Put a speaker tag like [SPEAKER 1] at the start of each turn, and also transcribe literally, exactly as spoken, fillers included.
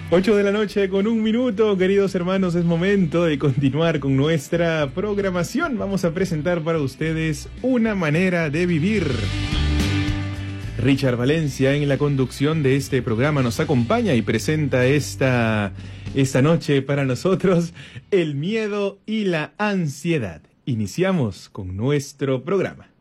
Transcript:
[SPEAKER 1] Ocho de la noche con un minuto, queridos hermanos, es momento de continuar con nuestra programación. Vamos a presentar para ustedes Una manera de vivir. Richard Valencia en la conducción de este programa nos acompaña y presenta esta, esta noche para nosotros el miedo y la ansiedad. Iniciamos con nuestro programa.